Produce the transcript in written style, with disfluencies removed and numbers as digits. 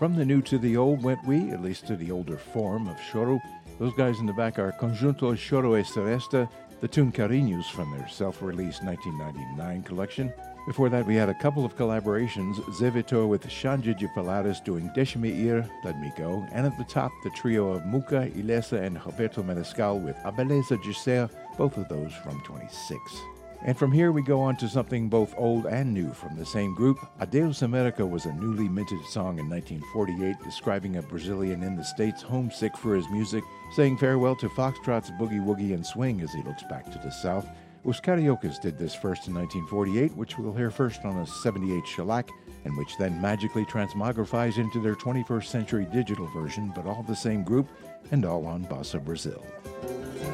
From the new to the old went we, at least to the older form of choro. Those guys in the back are Conjunto Choro e Seresta, the tune Cariños from their self-released 1999 collection. Before that, we had a couple of collaborations, Zé Vitor with Xande de Paladas doing Deixa-me Ir, Let Me Go, and at the top, the trio of Muca, Ilesa, and Roberto Maniscal with A Beleza de Ser, both of those from 26. And from here, we go on to something both old and new from the same group. Adeus America was a newly minted song in 1948 describing a Brazilian in the States homesick for his music, saying farewell to foxtrots, boogie woogie, and swing as he looks back to the South. Os Cariocas did this first in 1948, which we'll hear first on a 78 shellac, and which then magically transmogrifies into their 21st century digital version, but all the same group, and all on Bossa Brazil.